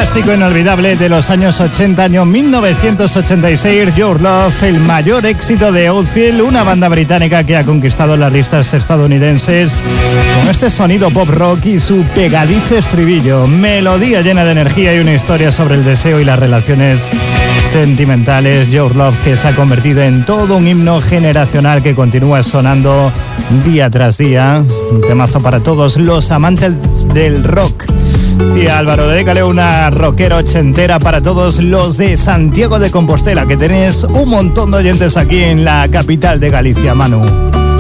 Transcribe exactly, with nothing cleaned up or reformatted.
clásico inolvidable de los años ochenta, año mil novecientos ochenta y seis, Your Love, el mayor éxito de Oathfield, una banda británica que ha conquistado las listas estadounidenses con este sonido pop rock y su pegadizo estribillo, melodía llena de energía y una historia sobre el deseo y las relaciones sentimentales. Your Love, que se ha convertido en todo un himno generacional que continúa sonando día tras día, un temazo para todos los amantes del rock. Y Álvaro, dedícale una rockera ochentera para todos los de Santiago de Compostela, que tenéis un montón de oyentes aquí en la capital de Galicia, Manu.